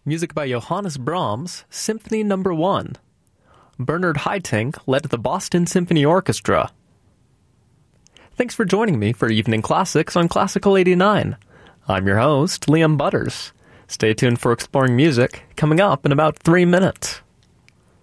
Music by Johannes Brahms, Symphony No. 1. Bernard Haitink led the Boston Symphony Orchestra. Thanks for joining me for Evening Classics on Classical 89. I'm your host, Liam Butters. Stay tuned for Exploring Music, coming up in about 3 minutes.